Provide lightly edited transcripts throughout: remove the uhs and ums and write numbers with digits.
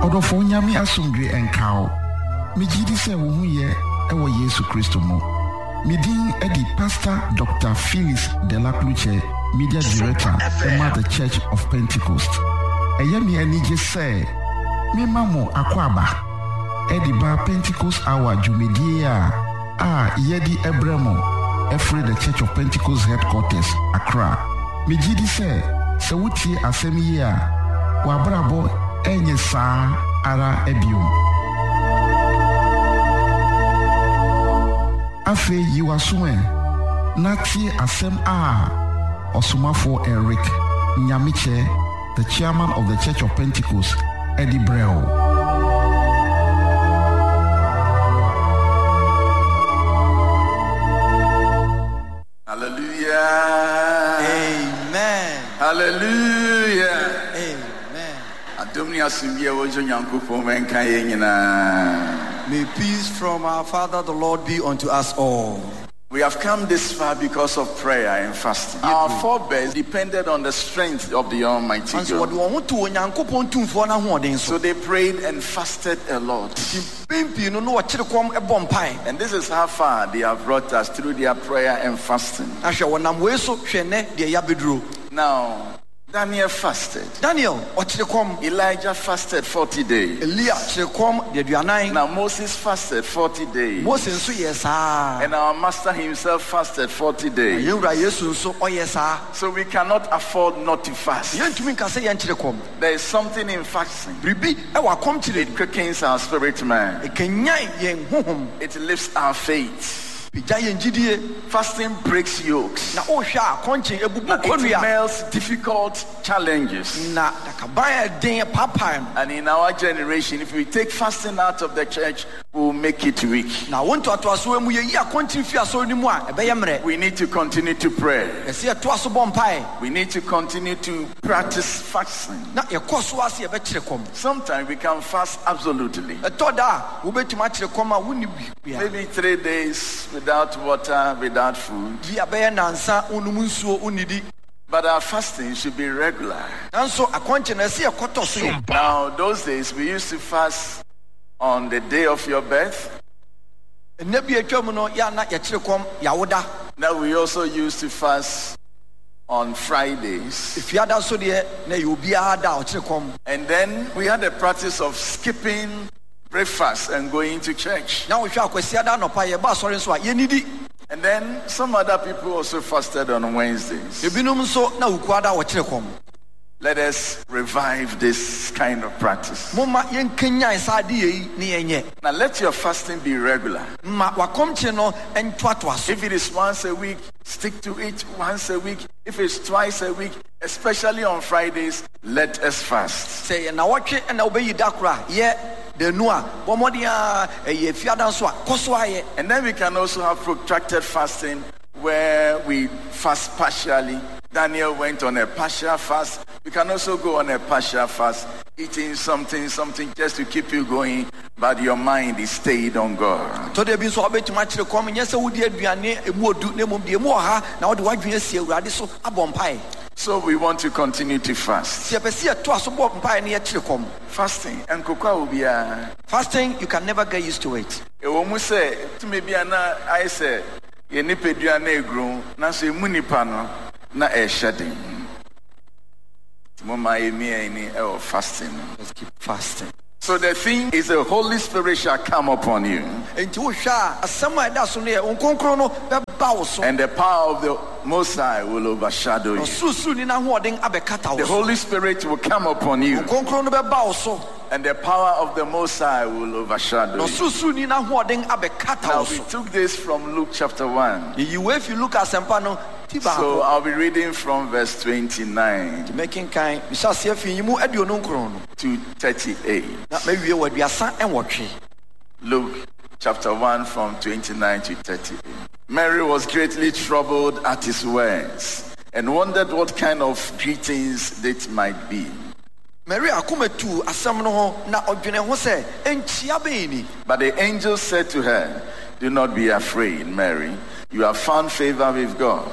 Odofo nyame asomdwe enkao. Mejidi se wo hu ye ewo Yesu Kristo mo. Midin edi Pastor Dr. Phyllis Delacluche, Media Director, Emma the Church of Pentecost. Eyemi enije se me mamo akwaba. Edi ba Pentecost hour jumedie yedi Ebremo, Efre the Church of Pentecost headquarters, Accra. Mejidi se wuti asemi ye wa brabo enye sa ara ebium. Afe yiwasue nati asem osumafo Eric Nyamiche, the chairman of the Church of Pentecost, Eddie Brell. Hallelujah. Amen. Hallelujah. Amen. Adomnia Simbia Wojo Nyankopon menka ye nyina. May peace from our Father the Lord be unto us all. We have come this far because of prayer and fasting. Our forebears depended on the strength of the Almighty God. So they prayed and fasted a lot. And this is how far they have brought us through their prayer and fasting. Now, Daniel fasted. Elijah fasted 40 days. Now Moses fasted 40 days. And our master himself fasted 40 days. So we cannot afford not to fast. There is something in fasting. It quickens our spirit man. It lifts our faith. Fasting breaks yokes. It melts difficult challenges. And in our generation, if we take fasting out of the church, we'll make it weak. We need to continue to pray. We need to continue to practice fasting. Sometimes we can fast absolutely. Maybe 3 days without water, without food. But our fasting should be regular. Now, those days we used to fast on the day of your birth. Now we also used to fast on Fridays. And then we had a practice of skipping breakfast and going to church. And then some other people also fasted on Wednesdays. Let us revive this kind of practice. Now let your fasting be regular. If it is once a week, stick to it once a week. If it's twice a week, especially on Fridays, let us fast. And then we can also have protracted fasting where we fast partially. Daniel went on a partial fast. We can also go on a partial fast, eating something just to keep you going, but your mind is stayed on God. So we want to continue to fast. Fasting and fasting, you can never get used to it. Fasting. Let's keep fasting. So the thing is, the Holy Spirit shall come upon you, and the power of the Most High will overshadow you. The Holy Spirit will come upon you, and the power of the Most High will overshadow you. Now we took this from Luke chapter 1. If you look at So I'll be reading from verse 29 to 38. Luke chapter 1 from 29 to 38. Mary was greatly troubled at his words and wondered what kind of greetings it might be. But the angel said to her, "Do not be afraid, Mary. You have found favor with God.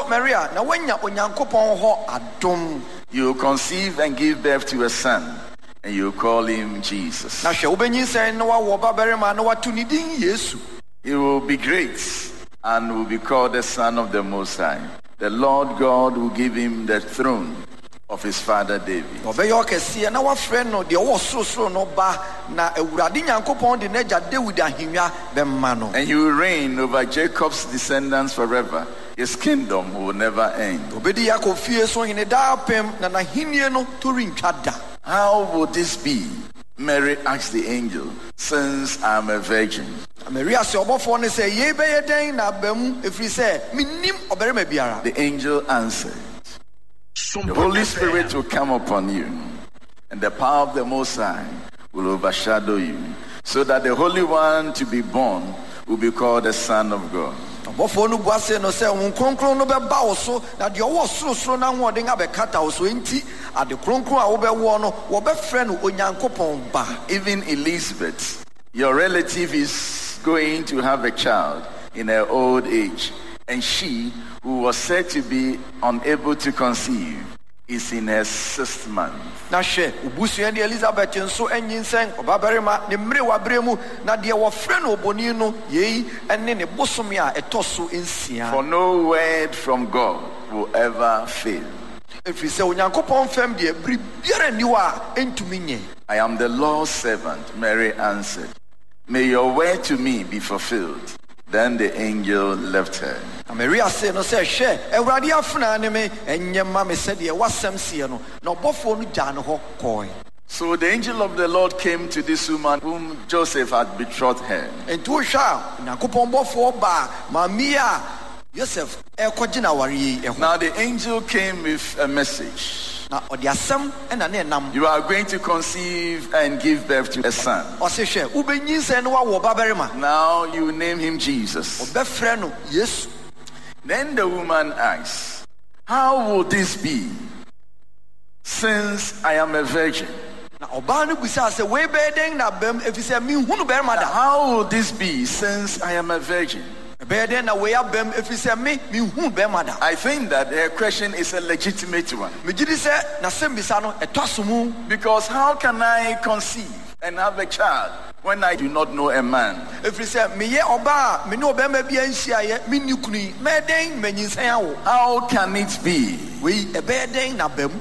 You will conceive and give birth to a son, and you call him Jesus. Na hwɛ wobɛnyinsɛn na wawo ɔbabarima na wato ne din Yesu. He will be great and will be called the Son of the Most High. The Lord God will give him the throne of his father David. Ɔbɛyɛ ɔkɛseɛ na wafrɛ no deɛ ɔwɔ sorosoro no ba na Awurade Nyankopɔn de n'agya David ahengua bɛma no. And he will reign over Jacob's descendants forever. His kingdom will never end. Obedi Yakob fie so hene daapem na n'ahenni no to rentwa da. How would this be? Mary asked the angel, since I am a virgin. Maria sɛ ɔbɔfoɔ no sɛ yei bɛyɛ dɛn na aba mu ɛfiri sɛ mennim ɔbarima biara. The angel answered, the Holy Spirit will come upon you, and the power of the Most High will overshadow you, so that the Holy One to be born will be called the Son of God. Ɔbɔfoɔ no bua sɛ no sɛ wo kronkron no bɛba wo so na deɛ ɔwɔ sorosoro no ahoɔden abɛkata wo so enti ade kronkron a wobɛwɔ no wɔbɛfrɛ no Onyankopɔn ba. Even Elizabeth, your relative, is going to have a child in her old age, and she, who was said to be unable to conceive, is in her 6th month. Na hwɛ obusuani Elizabeth nso anyinsɛn ɔbabarima ne mmere wabere mu na deɛ wɔfrɛ no oboni no yei ɛne ne bosome a ɛtɔ so 6. For no word from God will ever fail. Ɛfiri sɛ Onyankopɔn fam deɛ biribiara nni hɔ a ɛntumi nyɛ. I am the Lord's servant, Mary answered. May your word to me be fulfilled. Then the angel left her. Maria said, no say, share, Awurade afuna ne me, enye ma me said, wasɛm sie no, na ɔbɔfoɔ no gya no hɔ kɔe. So the angel of the Lord came to this woman whom Joseph had betrothed her. Enti wohwɛ a, Onyankopɔn bɔfoɔ baa maame a Joseph ɛkɔgye na aware yi ɛho. Now the angel came with a message. Na ɔde asɛm ɛna ne nam. You are going to conceive and give birth to a son. Ɔse hwɛ, wobɛnyinsɛn na wawɔ ɔbabarima. Now you name him Jesus. Ɔbɛfrɛ no Yesu. Then the woman asked, how will this be, since I am a virgin? Na ɔbaa no busaa sɛ wei bɛyɛ dɛn na bɛm ɛfiri sɛ menhunu bɛrima da. How will this be, since I am a virgin? Ɛbɛyɛ dɛn na wei abɛm ɛfiri sɛ menhunu bɛrima da. I think that her question is a legitimate one. Megye di sɛ n'asɛm bisa no ɛtɔ so mu. Because how can I conceive and have a child when I do not know a man? Ɛfiri sɛ meyɛ ɔbaa me ne ɔbɛrima bi anhyiaeɛ menni kunu yi mɛyɛ dɛn manyinsɛn awo. How can it be? Wei ɛbɛyɛ dɛn na bɛm.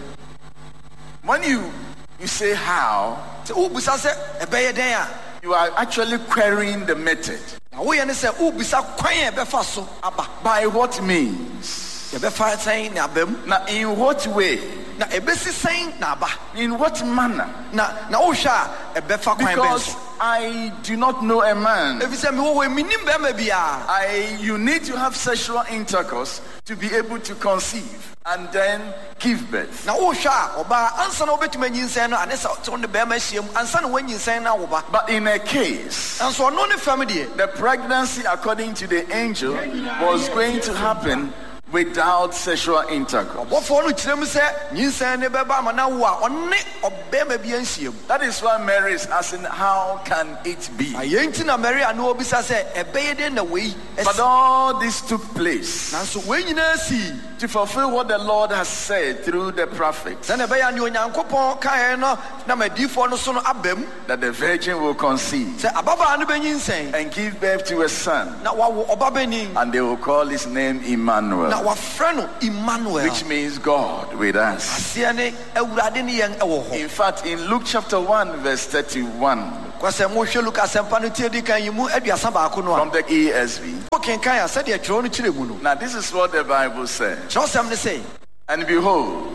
When you say how, sɛ wobusa sɛ ɛbɛyɛ dɛn a, you are actually querying the method. na woyɛ ne sɛ wobisa kwan a ɛbɛfa so aba. By what means? Yɛbɛfa sɛn na bɛm. Now in what way? Na ɛbɛsi sɛn na aba. In what manner? Na wohwɛ a ɛbɛfa kwan bɛn Because so. I do not know a man. Ɛfiri sɛ mewɔ hɔ mennim bɛrima biara. You need to have sexual intercourse to be able to conceive and then give birth. Na wohwɛ a ɔbaa ansa na wobɛtumi anyinsɛn no ane sɛ wo ne bɛrima ahyia mu ansa na woanyinsɛn no awo ba. But in a case, Nanso ɔno ne fam deɛ. the pregnancy according to the angel was going to happen without sexual intercourse. Ɔbɔfoɔ no kyerɛ mu sɛ nyinsɛn ne bɛba ama na wo a ɔne ɔbɛrima bi anhyia mu. That is why Mary is asking, how can it be? Ayɛ nti na Maria ne wɔbisa sɛ ɛbɛyɛ dɛn na wei But all this took place nanso wei nyinaa sii to fulfill what the Lord has said through the prophets, sɛnea ɛbɛyɛ a nea Onyankopɔn kaeɛ no na madiyifoɔ no so no aba mu that the virgin will conceive sɛ ababaa no bɛnyinsɛn and give birth to a son, na wawo ɔbabanin and they will call his name na Emmanuel, wafrɛ no Emmanuel. which means God with us. Aseɛ ne Awurade ne yɛn ɛwɔ hɔ. In fact, in Luke chapter 1 verse 31, Kwasɛ mohwɛ Luka asɛmpa no tie di kan yi mu aduasa baako no a from the ESV. wokenkan a sɛdeɛ kyerɛw no kyerɛ mu no Now this is what the Bible says. kyerɛwsɛm ne sɛ And behold,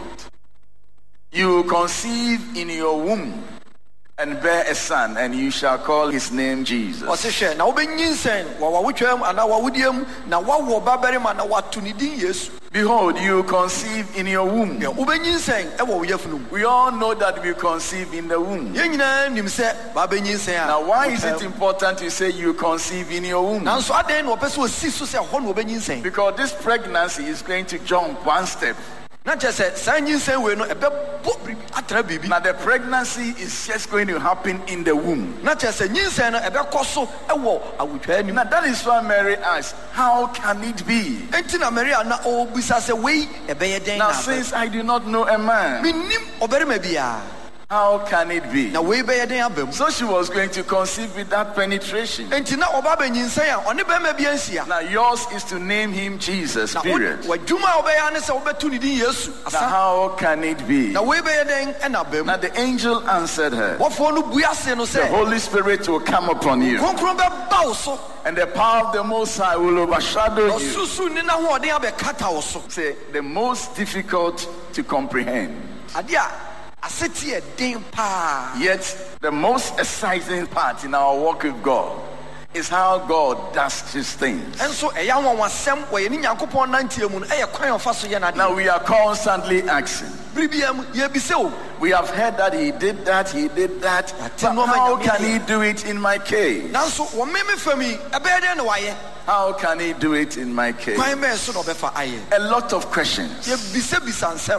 you will conceive in your womb and bear a son, and you shall call his name Jesus. ɔse hwɛ na wobɛnyinsɛn wɔ wawotwam anaa wawodiam na woawo ɔbabarima na wato ne din Yesu. Behold, you will conceive in your womb. Wobɛnyinsɛn ɛwɔ wo yafunu mu. We all know that we conceive in the womb. Yɛn nyinaa nim sɛ baabɛnyinsɛn a Now, why is it important to say you conceive in your womb? nanso adɛn na wɔpɛ sɛ osi so sɛ hɔ na wɔbɛnyinsɛn. Because this pregnancy is going to jump one step. Na kyerɛ sɛ saa nyinsɛn wei no ɛbɛbɔ biribi atena biribi. Now, the pregnancy is just going to happen in the womb. Na kyerɛ sɛ nyinsɛn no ɛbɛkɔ so ɛwɔ awotwaa anim. Now, that is why Mary asked, how can it be? Enti na Maria na ɔbisa sɛ wei ɛbɛyɛ dɛn Now, na since I do not know a man, mennim ɔbarima biara. How can it be? Na wei bɛyɛ den aba mu. So she was going to conceive without penetration. Enti na ɔba bɛnyinsɛn a ɔne bɛrima bi ansia. Now yours is to name him Jesus, period. W'adwuma a wobɛyɛ ne sɛ wobɛto ne din Yesu. Now how can it be? Na wei bɛyɛ den ɛna aba mu. Now the angel answered her, wɔfoɔ no bua ase no the sɛ Holy Spirit will come upon you, kronkron bɛba wo so. and the power of the Most High will overshadow you. Ɔsusu ne n'ahoɔden abɛkata wo so. Say, the most difficult to comprehend, Ade a aseti yɛ den paa. yet the most exciting part in our walk with God is how God does his things. Ɛnso ɛyɛ anwanwasɛm wɔ yɛne Nyankopɔn nanteɛ mu no ɛyɛ kwan a ɔfa so yɛ n'adeɛ. Now we are constantly asking. Biribia mu yɛbisa o. We have heard that he did that, but how can he do it in my case? Nanso wɔ meme fam yi ɛbɛyɛ den na wayɛ. How can he do it in my case? Kwan bɛyɛ so na ɔbɛfa ayɛ. A lot of questions. Yɛbisabisa nsɛm.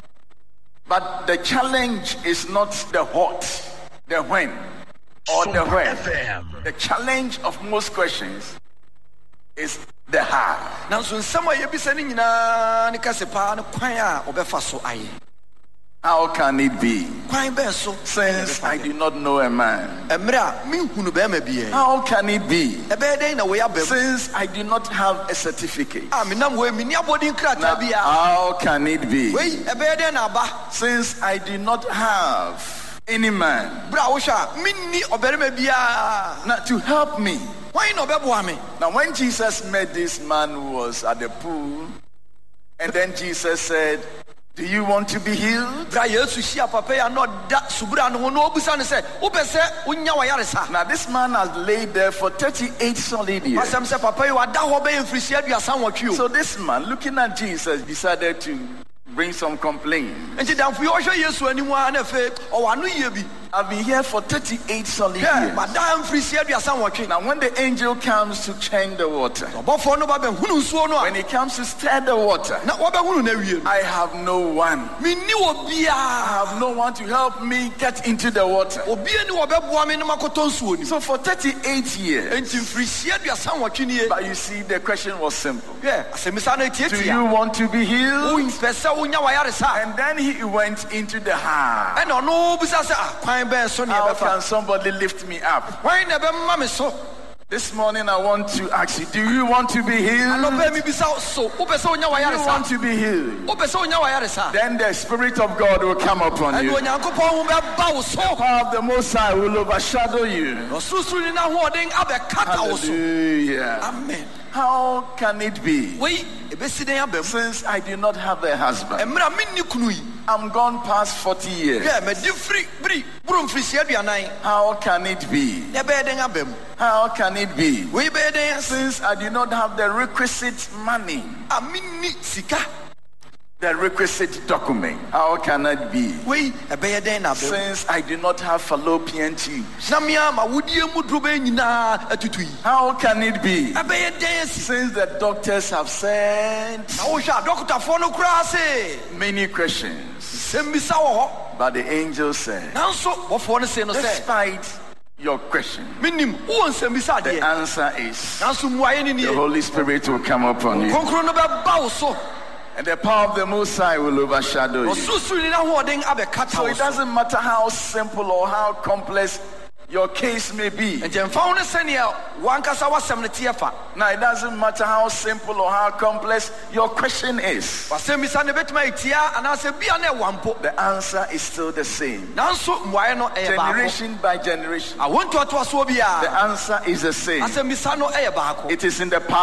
But the challenge is not the what, the when, or the where. The challenge of most questions is the how. Nanso nsɛm a yɛbisa ne nyinaa ne kase paa ne kwan a ɔbɛfa so ayɛ. How can it be? Kwan bɛyɛ so. Since I do not know a man. Mmerɛ a menhunu bɛrima bi. How can it be? Ɛbɛyɛ den na wei aba mu. Since I do not have a certificate. Menam wei menni abɔden krataa bi a. How can it be? Wei ɛbɛyɛ den na aba. Since I do not have any man. Bra wo hwɛ a menni ɔbarima biara. Now to help me. Why na ɔbɛboa me? Now when Jesus met this man who was at the pool, and then Jesus said, do you want to be healed? Bra Yesu hyia papa ya na ɔda subura no ho na obusa no sɛ wopɛ sɛ wonya wayaresa. Now this man has laid there for 38 solid years. Asɛm sɛ papa yi wada hɔ bɛyɛ mfirihyia aduasa nwɔtwe o. So this man, looking at Jesus, decided to bring some complaints. Nti damfo yi ɔhwɛ Yesu anim a na afei ɔwɔ ano yie bi. I've been here for 38 solid years. Wada mfirihyia aduasa nwɔtwe. Now when the angel comes to change the water, ɔbɔfoɔ no ba bɛhunu nsuo no a. when he comes to stir the water, na wɔbɛhunu na wie no. I have no one. Menni obiara. I have no one to help me get into the water. Obiara ni wɔbɛboa me na makɔtɔ nsuo ni. So for 38 years. Nti mfirihyia aduasa nwɔtwe nie. But you see, the question was simple. Asɛmisa no tietia. Do you want to be healed? Wompɛ sɛ wonya wayaresa. And then he went into the heart. ɛna ɔno bisa sɛ kwan bɛn so ne How ɛbɛfa. can somebody lift me up? Kwan na ɛbɛma me so. This morning I want to ask you, do you want to be healed? Anɔpɛ mi bisa so wopɛ sɛ wonya Do you want wayaresa. to be healed? Wopɛ sɛ wonya wayaresa. Then the Spirit of God will come upon ɛne you. Onyankopɔn ho bɛba wo so. The power of the Most High will overshadow you. Ɔsorosoro ne n'ahoɔden abɛkata wo so. Hallelujah. Amen. How can it be? Wei ebesi den aba mu. Since I do not have a husband, Mmerɛ a menni kunu yi. I'm gone past 40 years. Mɛdi firi biri boro mfirihyia aduanan. How can it be? Na ɛbɛyɛ den aba mu. How can it be? Wei bɛyɛ den Since I do not have the requisite money, a menni sika. the requisite document, how can it be? Wei ɛbɛyɛ den na aba mu. Since I do not have fallopian tubes, Na mea ma wodie mu duro bɛyɛ nyinaa atutu yi. how can it be? Ɛbɛyɛ den asi. Since the doctors have said Na wohwɛ a dɔkotafoɔ no koraa se many questions, sɛm bisa wɔ hɔ. but the angel said, Nanso bɔfoɔ no se no sɛ despite your question, menim wowɔ nsɛm bisa the adeɛ. answer is Nanso mmuaeɛ ne the nie. Holy Spirit will come upon you, Kronkron no bɛba wo so. and the power of the Most High will overshadow you. Ɔsorosoro ne n'ahoɔden abɛkata So wo it so. doesn't matter how simple or how complex your case may be. Nti ɛmfa wo ne sɛnea wankasa w'asɛm no teɛ fa. Now it doesn't matter how simple or how complex your question is. Wasɛm bisa no bɛtumi atia anaasɛ bia na ɛwɔ mpo. The answer is still the same. Nanso mmuaeɛ no ɛyɛ baako. Generation by generation, Awontoatoasoɔ the biara answer is the same. asɛm bisa no ɛyɛ baako. It is in the power